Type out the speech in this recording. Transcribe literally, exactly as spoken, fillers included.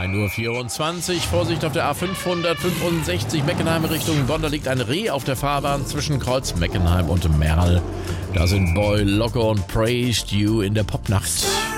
neun Uhr vierundzwanzig. Vorsicht auf der A fünfhundertfünfundsechzig Meckenheim Richtung Bonn. Da liegt ein Reh auf der Fahrbahn zwischen Kreuz Meckenheim und Merl. Da sind Boy Loco und Praised You in der Popnacht.